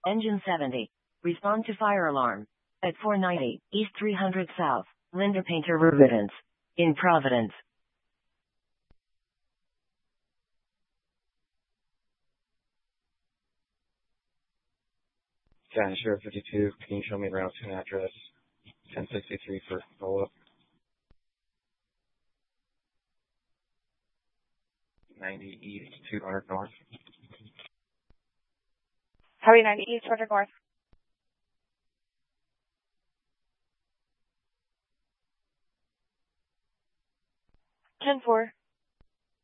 Engine 70. Respond to fire alarm. At 490 East 300 South, Linda Painter Residence. In Providence. County Sheriff 52, can you show me route to an address? 1063 for follow-up. 90 East 200 North. Harry 90 East 200 North. 10-4.